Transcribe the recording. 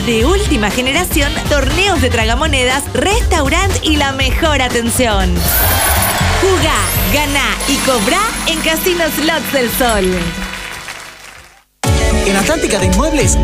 de última generación, torneos de tragamonedas, restaurant y la mejor atención. Jugá, ganá y cobrá en Casino Slots del Sol. En Atlántica de Inmuebles